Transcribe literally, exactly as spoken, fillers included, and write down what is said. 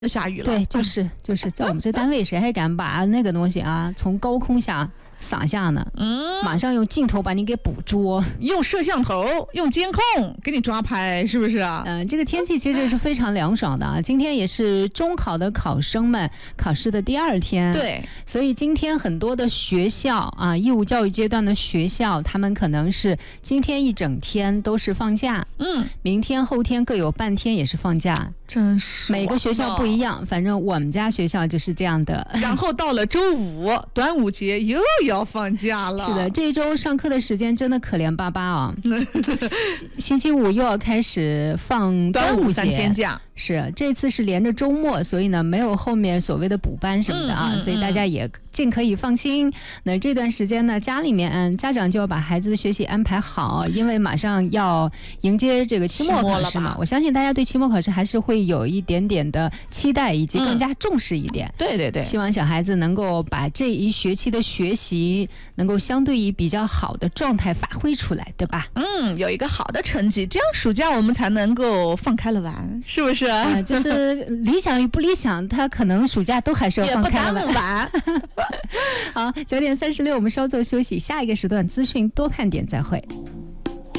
要下雨了。 对，就是就是在我们这单位，谁还敢把那个东西啊从高空下撒下呢？嗯，马上用镜头把你给捕捉， 用摄像头、用监控给你抓拍，是不是啊？ 嗯、呃，这个天气其实是非常凉爽的啊。今天也是中考的考生们考试的第二天， 对， 所以今天很多的学校啊，义务教育阶段的学校，他们可能是今天一整天都是放假，嗯，明天后天各有半天也是放假， 真是每个学校不一样，反正我们家学校就是这样的。 然后到了周五，端午节又要放假了。 是的，这一周上课的时间真的可怜巴巴啊！星期五又要开始放端午节， 三天假。 是，这次是连着周末，所以呢没有后面所谓的补班什么的啊，嗯嗯嗯、所以大家也尽可以放心。那这段时间呢，家里面嗯家长就要把孩子的学习安排好，因为马上要迎接这个期末考试嘛。我相信大家对期末考试还是会有一点点的期待，以及更加重视一点。 嗯、对对对， 希望小孩子能够把这一学期的学习能够相对于比较好的状态发挥出来，对吧？ 嗯，有一个好的成绩，这样暑假我们才能够放开了玩，是不是？ 呃、就是理想与不理想，他可能暑假都还是要放开了玩。 好，九点三十六，我们稍作休息，下一个时段资讯多看点，再会。